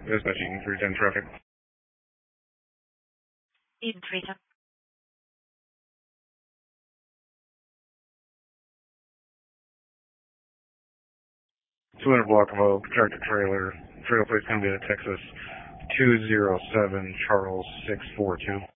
Dispatching 310 traffic. Eden 310. 200 block of Oak, tractor trailer. Trailer plate's going to be at Texas 207 Charles 642.